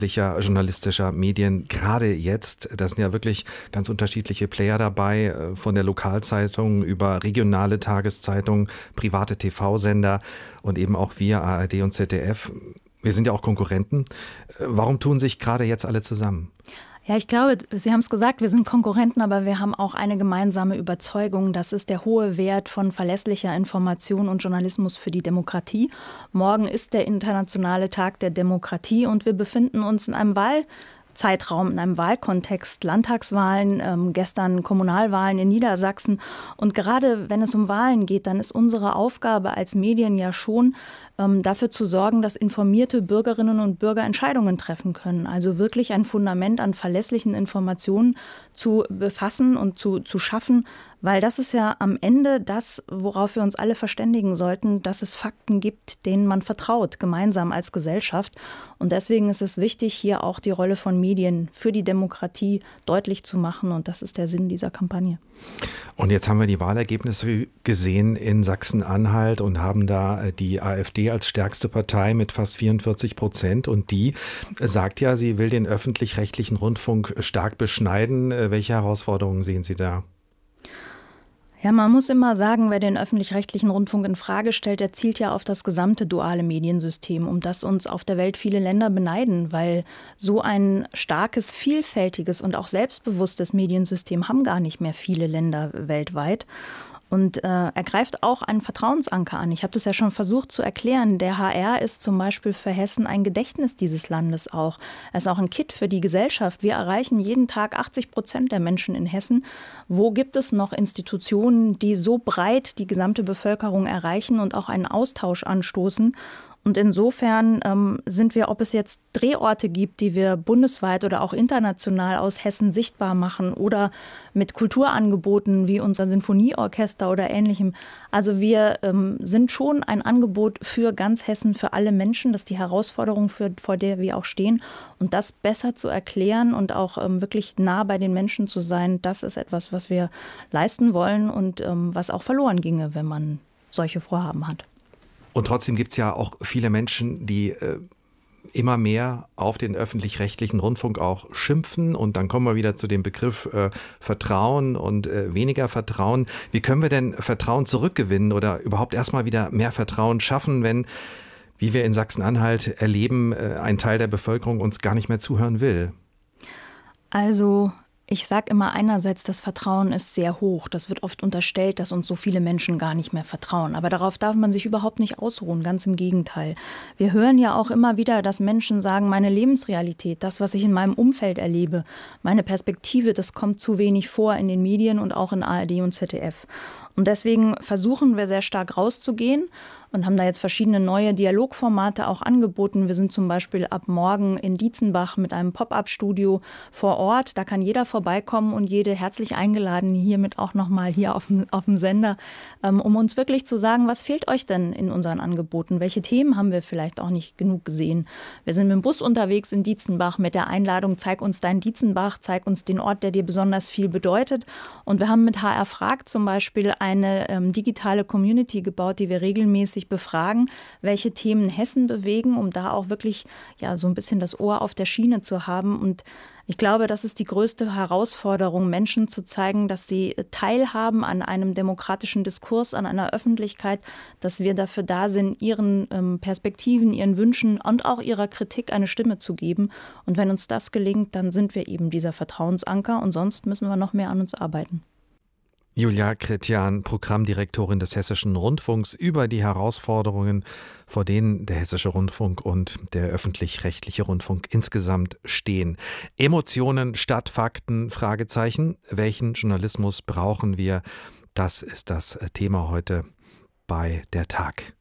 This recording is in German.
journalistischer Medien, gerade jetzt, da sind ja wirklich ganz unterschiedliche Player dabei, von der Lokalzeitung über regionale Tageszeitungen, private TV-Sender und eben auch wir, ARD und ZDF. Wir sind ja auch Konkurrenten. Warum tun sich gerade jetzt alle zusammen? Ja, ich glaube, Sie haben es gesagt, wir sind Konkurrenten, aber wir haben auch eine gemeinsame Überzeugung. Das ist der hohe Wert von verlässlicher Information und Journalismus für die Demokratie. Morgen ist der internationale Tag der Demokratie und wir befinden uns in einem Wahlzeitraum, in einem Wahlkontext, Landtagswahlen, gestern Kommunalwahlen in Niedersachsen. Und gerade wenn es um Wahlen geht, dann ist unsere Aufgabe als Medien ja schon, dafür zu sorgen, dass informierte Bürgerinnen und Bürger Entscheidungen treffen können. Also wirklich ein Fundament an verlässlichen Informationen zu befassen und zu schaffen, weil das ist ja am Ende das, worauf wir uns alle verständigen sollten, dass es Fakten gibt, denen man vertraut, gemeinsam als Gesellschaft. Und deswegen ist es wichtig, hier auch die Rolle von Medien für die Demokratie deutlich zu machen. Und das ist der Sinn dieser Kampagne. Und jetzt haben wir die Wahlergebnisse gesehen in Sachsen-Anhalt und haben da die AfD als stärkste Partei mit fast 44%. Und die sagt ja, sie will den öffentlich-rechtlichen Rundfunk stark beschneiden. Welche Herausforderungen sehen Sie da? Ja, man muss immer sagen, wer den öffentlich-rechtlichen Rundfunk in Frage stellt, der zielt ja auf das gesamte duale Mediensystem, um das uns auf der Welt viele Länder beneiden, weil so ein starkes, vielfältiges und auch selbstbewusstes Mediensystem haben gar nicht mehr viele Länder weltweit. Und er greift auch einen Vertrauensanker an. Ich habe das ja schon versucht zu erklären. Der HR ist zum Beispiel für Hessen ein Gedächtnis dieses Landes auch. Er ist auch ein Kitt für die Gesellschaft. Wir erreichen jeden Tag 80% der Menschen in Hessen. Wo gibt es noch Institutionen, die so breit die gesamte Bevölkerung erreichen und auch einen Austausch anstoßen? Und insofern sind wir, ob es jetzt Drehorte gibt, die wir bundesweit oder auch international aus Hessen sichtbar machen oder mit Kulturangeboten wie unser Sinfonieorchester oder Ähnlichem. Also wir sind schon ein Angebot für ganz Hessen, für alle Menschen. Das ist die Herausforderung, vor der wir auch stehen. Und das besser zu erklären und auch wirklich nah bei den Menschen zu sein, das ist etwas, was wir leisten wollen und was auch verloren ginge, wenn man solche Vorhaben hat. Und trotzdem gibt es ja auch viele Menschen, die immer mehr auf den öffentlich-rechtlichen Rundfunk auch schimpfen. Und dann kommen wir wieder zu dem Begriff Vertrauen und weniger Vertrauen. Wie können wir denn Vertrauen zurückgewinnen oder überhaupt erstmal wieder mehr Vertrauen schaffen, wenn, wie wir in Sachsen-Anhalt erleben, ein Teil der Bevölkerung uns gar nicht mehr zuhören will? Also ich sage immer einerseits, das Vertrauen ist sehr hoch. Das wird oft unterstellt, dass uns so viele Menschen gar nicht mehr vertrauen. Aber darauf darf man sich überhaupt nicht ausruhen, ganz im Gegenteil. Wir hören ja auch immer wieder, dass Menschen sagen, meine Lebensrealität, das, was ich in meinem Umfeld erlebe, meine Perspektive, das kommt zu wenig vor in den Medien und auch in ARD und ZDF. Und deswegen versuchen wir sehr stark rauszugehen und haben da jetzt verschiedene neue Dialogformate auch angeboten. Wir sind zum Beispiel ab morgen in Dietzenbach mit einem Pop-up-Studio vor Ort. Da kann jeder vorbeikommen und jede herzlich eingeladen, hiermit auch nochmal hier auf dem Sender, um uns wirklich zu sagen, was fehlt euch denn in unseren Angeboten? Welche Themen haben wir vielleicht auch nicht genug gesehen? Wir sind mit dem Bus unterwegs in Dietzenbach mit der Einladung, zeig uns dein Dietzenbach, zeig uns den Ort, der dir besonders viel bedeutet. Und wir haben mit HR Fragt zum Beispiel eine digitale Community gebaut, die wir regelmäßig befragen, welche Themen Hessen bewegen, um da auch wirklich ja so ein bisschen das Ohr auf der Schiene zu haben. Und ich glaube, das ist die größte Herausforderung, Menschen zu zeigen, dass sie teilhaben an einem demokratischen Diskurs, an einer Öffentlichkeit, dass wir dafür da sind, ihren Perspektiven, ihren Wünschen und auch ihrer Kritik eine Stimme zu geben. Und wenn uns das gelingt, dann sind wir eben dieser Vertrauensanker und sonst müssen wir noch mehr an uns arbeiten. Julia Chrétien, Programmdirektorin des Hessischen Rundfunks, über die Herausforderungen, vor denen der Hessische Rundfunk und der öffentlich-rechtliche Rundfunk insgesamt stehen. Emotionen statt Fakten, Fragezeichen. Welchen Journalismus brauchen wir? Das ist das Thema heute bei der Tag.